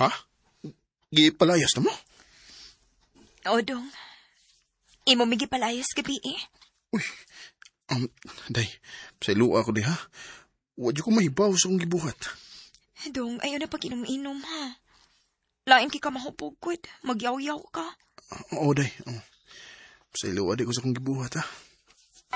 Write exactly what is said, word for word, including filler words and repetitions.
Ha? Gipalayas na mo? O dong. Imo migi palayas gabi eh. Uy, um, day, pasaylo ako di ha. Wadyo ko mahibaw sa kong gibuhat. Dong, ayaw na pag inom-inom ha. Lain ki ka mahupugkod. Magyaw-yaw ka. Oo, day. Um, pasaylo adi ko sa kong gibuhat ha.